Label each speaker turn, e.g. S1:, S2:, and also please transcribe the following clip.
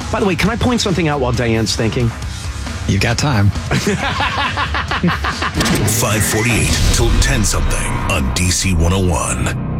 S1: By the way, can I point something out while Diane's thinking?
S2: You've got time.
S3: 548 till 10 something on DC 101.